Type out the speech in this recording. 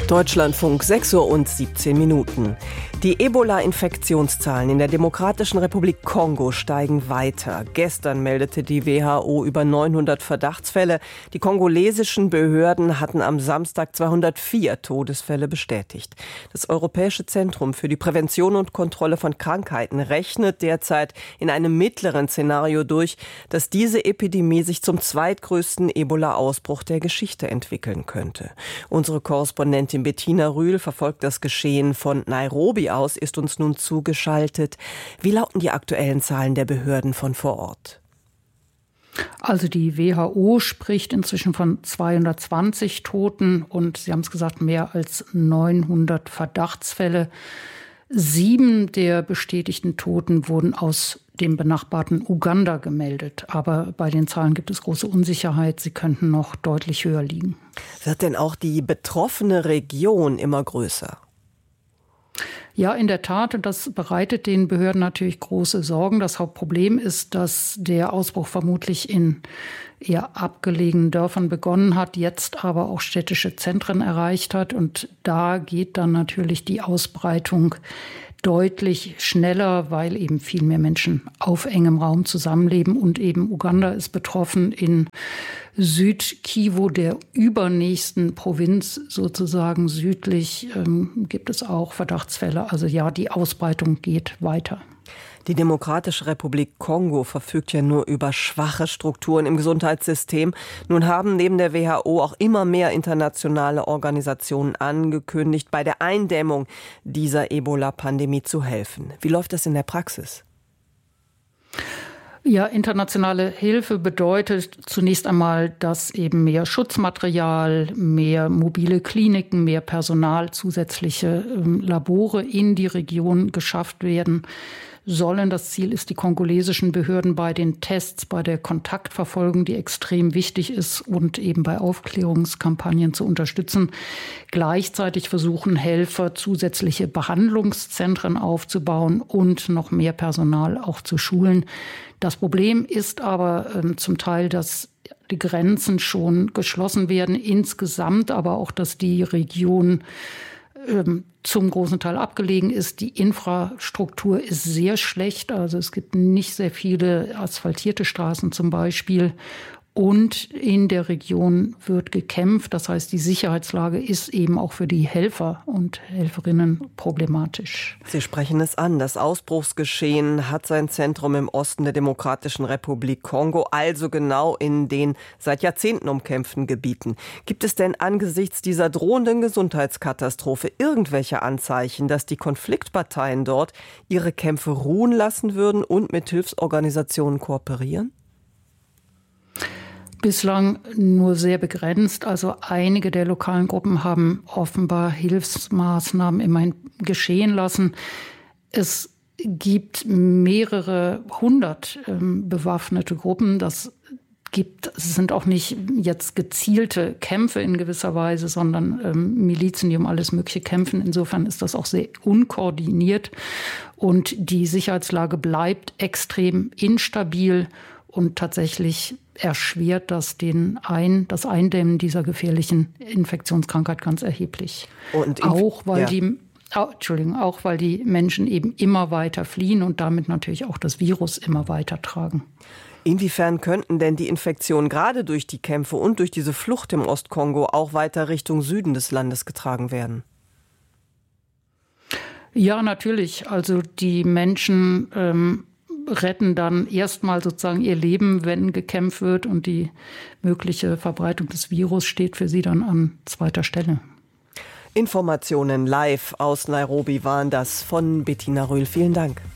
Deutschlandfunk, 6:17 Uhr. Die Ebola-Infektionszahlen in der Demokratischen Republik Kongo steigen weiter. Gestern meldete die WHO über 900 Verdachtsfälle. Die kongolesischen Behörden hatten am Samstag 204 Todesfälle bestätigt. Das Europäische Zentrum für die Prävention und Kontrolle von Krankheiten rechnet derzeit in einem mittleren Szenario durch, dass diese Epidemie sich zum zweitgrößten Ebola-Ausbruch der Geschichte entwickeln könnte. Unsere Korrespondentin Bettina Rühl verfolgt das Geschehen von Nairobi aus, ist uns nun zugeschaltet. Wie lauten die aktuellen Zahlen der Behörden von vor Ort? Also die WHO spricht inzwischen von 220 Toten und Sie haben es gesagt, mehr als 900 Verdachtsfälle. 7 der bestätigten Toten wurden aus dem benachbarten Uganda gemeldet. Aber bei den Zahlen gibt es große Unsicherheit. Sie könnten noch deutlich höher liegen. Wird denn auch die betroffene Region immer größer? Ja, in der Tat. Und das bereitet den Behörden natürlich große Sorgen. Das Hauptproblem ist, dass der Ausbruch vermutlich in eher abgelegenen Dörfern begonnen hat, jetzt aber auch städtische Zentren erreicht hat. Und da geht dann natürlich die Ausbreitung deutlich schneller, weil eben viel mehr Menschen auf engem Raum zusammenleben. Und eben Uganda ist betroffen. In Südkivu, der übernächsten Provinz sozusagen südlich, gibt es auch Verdachtsfälle. Also ja, die Ausbreitung geht weiter. Die Demokratische Republik Kongo verfügt ja nur über schwache Strukturen im Gesundheitssystem. Nun haben neben der WHO auch immer mehr internationale Organisationen angekündigt, bei der Eindämmung dieser Ebola-Pandemie zu helfen. Wie läuft das in der Praxis? Ja, internationale Hilfe bedeutet zunächst einmal, dass eben mehr Schutzmaterial, mehr mobile Kliniken, mehr Personal, zusätzliche Labore in die Region geschafft werden sollen. Das Ziel ist, die kongolesischen Behörden bei den Tests, bei der Kontaktverfolgung, die extrem wichtig ist, und eben bei Aufklärungskampagnen zu unterstützen. Gleichzeitig versuchen Helfer, zusätzliche Behandlungszentren aufzubauen und noch mehr Personal auch zu schulen. Das Problem ist aber zum Teil, dass die Grenzen schon geschlossen werden insgesamt, aber auch, dass die Region zum großen Teil abgelegen ist. Die Infrastruktur ist sehr schlecht. Also es gibt nicht sehr viele asphaltierte Straßen zum Beispiel. Und in der Region wird gekämpft. Das heißt, die Sicherheitslage ist eben auch für die Helfer und Helferinnen problematisch. Sie sprechen es an. Das Ausbruchsgeschehen hat sein Zentrum im Osten der Demokratischen Republik Kongo, also genau in den seit Jahrzehnten umkämpften Gebieten. Gibt es denn angesichts dieser drohenden Gesundheitskatastrophe irgendwelche Anzeichen, dass die Konfliktparteien dort ihre Kämpfe ruhen lassen würden und mit Hilfsorganisationen kooperieren? Bislang nur sehr begrenzt. Also einige der lokalen Gruppen haben offenbar Hilfsmaßnahmen immerhin geschehen lassen. Es gibt mehrere hundert bewaffnete Gruppen. Es sind auch nicht jetzt gezielte Kämpfe in gewisser Weise, sondern Milizen, die um alles Mögliche kämpfen. Insofern ist das auch sehr unkoordiniert. Und die Sicherheitslage bleibt extrem instabil und tatsächlich erschwert das das Eindämmen dieser gefährlichen Infektionskrankheit ganz erheblich. Auch weil die Menschen eben immer weiter fliehen und damit natürlich auch das Virus immer weiter tragen. Inwiefern könnten denn die Infektionen gerade durch die Kämpfe und durch diese Flucht im Ostkongo auch weiter Richtung Süden des Landes getragen werden? Ja, natürlich. Also die Menschen retten dann erstmal sozusagen ihr Leben, wenn gekämpft wird, und die mögliche Verbreitung des Virus steht für sie dann an zweiter Stelle. Informationen live aus Nairobi waren das von Bettina Rühl. Vielen Dank.